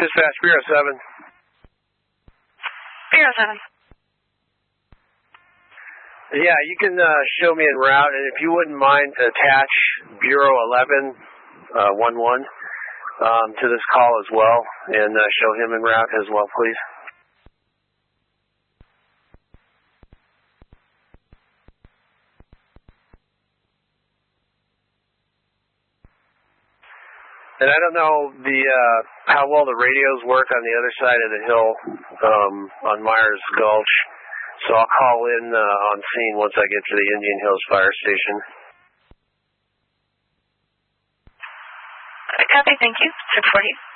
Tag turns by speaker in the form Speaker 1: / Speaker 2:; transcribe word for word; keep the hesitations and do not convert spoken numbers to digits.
Speaker 1: Dispatch, Bureau seven.
Speaker 2: Bureau seven.
Speaker 1: Yeah, you can uh, show me en route, and if you wouldn't mind to attach Bureau eleven, uh, one one, um, to this call as well, and uh, show him en route as well, please. And I don't know the uh, how well the radios work on the other side of the hill um, on Myers Gulch, so I'll call in uh, on scene once I get to the Indian Hills Fire Station.
Speaker 2: Copy, thank you. six forty.